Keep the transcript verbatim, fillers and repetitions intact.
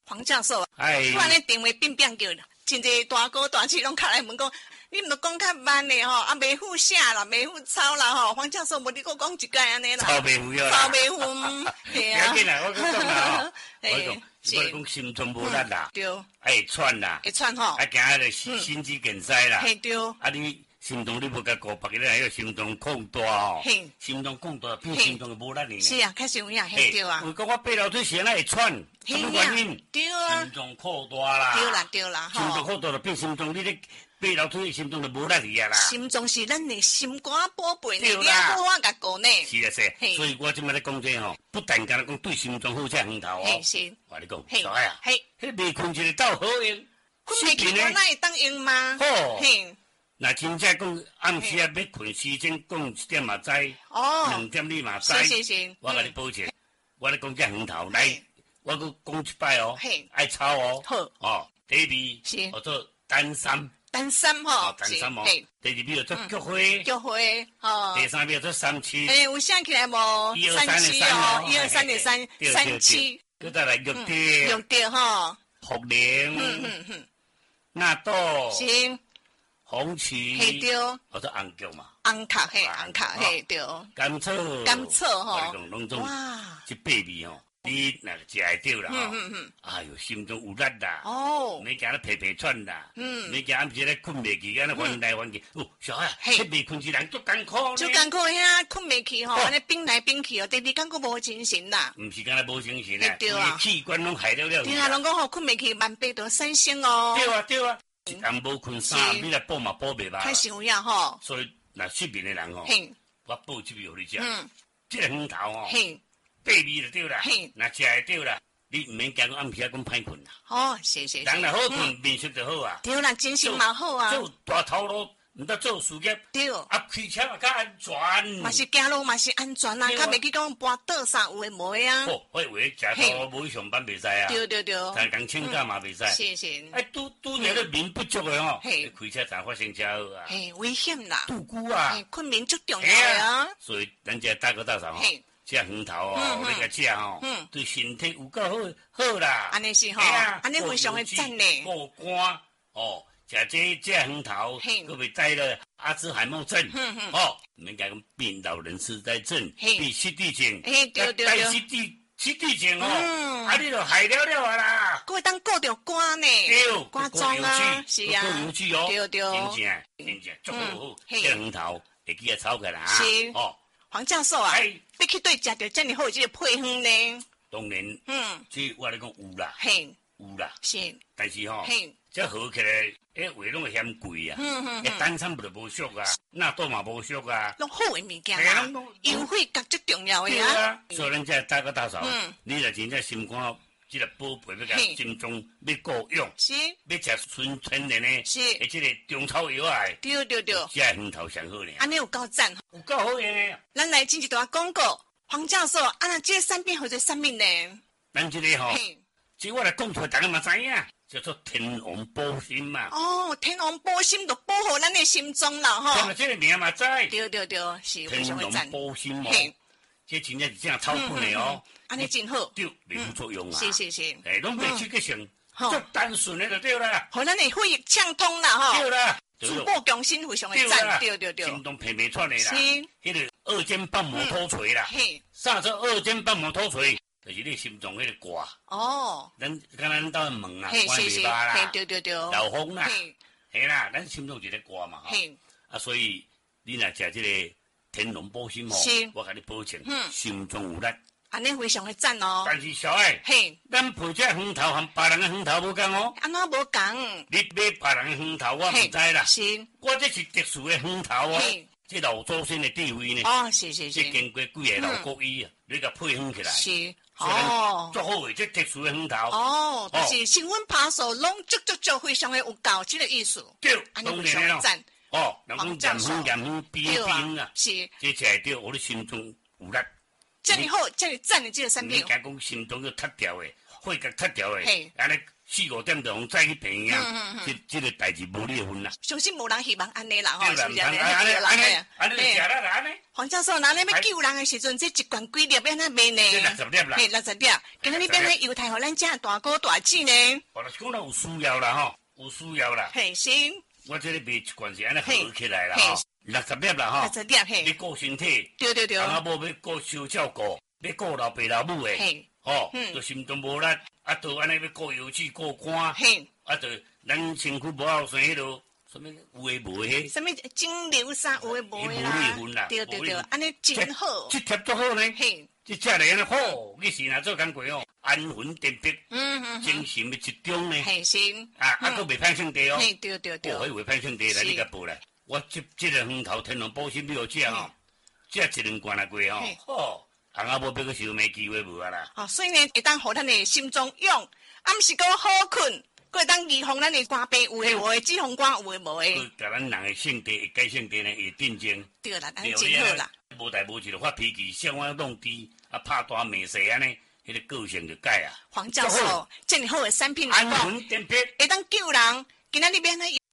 黄教授， 哎， 突然咧电话变变叫，真侪大哥大姐拢敲来问讲，你毋着讲较慢咧吼，啊袂赴写啦，袂赴抄啦吼，黄教授无你搁讲一届安尼啦， 抄袂赴了啦， 抄袂赴，系啊， 不要紧啦，我讲讲啦，我讲， 是我讲心中无力啦， 对， 会喘啦， 会喘吼， 啊，惊迄个心肌梗塞啦， 系对， 啊你。心脏你要甲顾别个人，迄个心脏扩大哦，心脏扩大变心脏就无力呢。 是啊，确实有影，嘿对啊。 我讲我爬楼梯时，那会喘，什么原因？ 对啊， 心脏扩大啦。 对啦对啦， 心脏扩大就变心脏，你咧爬楼梯心脏就无力去啊啦。 心脏是咱的心肝宝贝呢， 对啦， 我我甲顾呢。 是啊是，所以我即摆咧讲这吼，不但干讲对心脏好，才远头哦。 是， 我你讲，小爱啊， 嘿， 迄未困一个倒好用， 困袂起，我哪会当用吗？ 好，嘿。那真正讲暗时啊要困时间讲一点嘛知， 哦， 两点你嘛知， 是是是， 我甲你保证，我咧讲这远头来，我佮讲一摆哦，爱抄哦， 好哦，第一是叫做单三， 单三吼， 单三哦，第二秒做菊花， 菊花哦， 第三秒做三七， 诶，有想起来无？ 一二三的三哦， 一二三的三，三七， 佮再来玉蝶， 玉蝶吼， 茯苓，嗯嗯嗯，纳豆， 行。 红旗， 嘿对， 或者红菊嘛， 红壳嘿，红壳嘿对， 甘草， 甘草吼， 哇，这八味吼，你若食会着啦吼，哎哟，心中有力啦，哦，免惊咧皮皮喘啦，嗯，免惊暗时咧困袂去，安尼翻来翻去，哦，小孩，迄未困之人足艰苦呢， 足艰苦遐困袂去吼，安尼冰来冰去哦，第二天佫无精神啦， 毋是干那无精神啊，对啊，器官拢害了了， 对啊，人讲吼困袂去，万八度三星哦， 对啊对啊。一暗无困三，你来补嘛补袂嘛？ 太想要吼。 所以若失眠的人吼，我补这味互你食。嗯，这个鱼头吼，八味就对啦。若食会着啦，你毋免惊暗时啊，讲歹困啦。 哦，是是是。 人若好困，面色就好啊。 对啦，精神嘛好啊。 做大头路，毋得做事业。 对。 啊，开车嘛较安全。 嘛是行路嘛是安全啊，较袂去讲跋倒啥有诶无诶啊。 哦，我以为食头无去上班袂使啊。 对对对。 才讲请假嘛袂使。 是是。 哎，拄拄着咧眠不足诶吼，开车才发生车祸啊。 嘿，危险啦。 拄久啊。 困眠足重要诶啊。 所以咱这大哥大嫂吼，食鱼头哦，你甲食吼，对身体有够好好啦。 安尼是吼，安尼非常诶赞呢。 过肝哦。食这这鱼头，佮袂带了阿兹海默症，哦，免讲变老人痴呆症，变失智症，带失智失智症哦，啊，你就害了了啊啦！ 佮会当顾着肝呢，肝脏啊，是啊， 顾油脂哦， 对对， 真正真正足好好，这鱼头会记啊炒起来啊， 是哦，黄教授啊，你去对食着这么好这个配方呢？ 当然，嗯，这我来讲有啦， 嘿， 有啦， 是， 但是吼，这好起来。迄话拢会嫌贵啊，迄单餐不就无俗啊，纳豆嘛无俗啊， 拢好诶物件啊，优惠价最重要诶啊。 所以咱这大哥大嫂，你若真正心肝即个宝贝要甲心脏要够用， 是， 要食纯天然诶，是，而且个中草药啊， 对对对， 这鱼头上好呢。 安尼有够赞， 有够好用诶。 咱来进一段广告，黄教授，啊那这产品或者什么呢？ 咱这个吼，即我来讲出来，大家嘛知影。叫做天王保心嘛。 哦，天王保心就保护咱的心脏啦，吼。 听这个名嘛知。 对对对，是非常的赞。 天王保心哦，这真正是正超困的哦。 安尼真好。 对，没副作用啊。 是是是。 哎，拢袂刺激性，足单纯的就对啦。 互咱的血液畅通啦，吼。 对啦。 逐步更新，非常的赞。对对对。 心动皮皮喘的啦。 是。 迄个二尖瓣膜脱垂啦。嘿。啥叫二尖瓣膜脱垂？就是你心脏迄个挂哦，咱敢咱到门啊，关尾巴啦， 对对对， 老风啦，系啦，咱心脏就咧挂嘛，啊，所以你若食这个天龙保心吼，我甲你保证，心脏有力， 安尼非常的赞哦。 但是小爱，嘿，咱配这鱼头和别人的鱼头无共哦， 安怎无共？ 你买别人的鱼头我唔知啦， 是， 我这是特殊的鱼头哦。这老祖先的智慧呢？ 哦，是是是， 这经过几个老国医啊，你甲配方起来， 是哦， 做好的这特殊的鱼头。 哦，但是新闻拍手拢足足足非常的有教这个意思。 对， 安尼非常赞。 哦，人讲盐香盐香冰冰啊， 是， 这才对，我的心中有力。 这么好，这么赞的这个产品。 你讲讲心中要塌掉的，血甲塌掉的，安尼四五点钟再去病院，这这个代志无你份啦。 相信无人希望安尼啦，吼， 是不是？安尼安尼安尼安尼就食啦安尼。 黄教授，那你要救人的时阵，这一罐几粒要安怎卖呢？ 这六十粒啦， 嘿，六十粒。今仔日变成犹太互咱这大哥大姐呢？ 我就是讲咱有需要啦吼，有需要啦。 嘿，行。 我这里卖一罐是安尼合起来啦吼，六十粒啦吼。 六十粒嘿。 你顾身体， 对对对。 啊，无要顾小照顾，要顾老爸老母的。嘿。哦，就心中无力，啊，就安尼要顾油脂、顾肝，嘿，啊，就咱身躯无好生迄落，什么有诶无诶， 什么蒸馏啥有诶无诶啦，对对对，安尼真好， 这贴足好呢，嘿，这食来安尼好，你是若做工过哦，安魂点滴，嗯嗯，精神的集中呢， 嘿行， 啊啊，佫袂歹性地哦， 嘿对对对， 哦，迄袂歹性地来你甲报来，我这这个园头天龙保鲜药食吼，食一两罐来过吼，好。行啊，无别个想没机会无啊啦。 哦，所以呢，会当互咱的心中用，啊，毋是讲好困，佫会当预防咱的肝病有诶无诶，脂肪肝有诶无诶。 甲咱人的性地、会改性地呢，会定睛。 对啦，安真好啦。 无代无志就发脾气，向我弄低，啊，拍大骂细安尼，迄个个性就改啊。 黄教授，这么好诶产品来讲， 安魂点滴， 会当救人，今仔日变呢。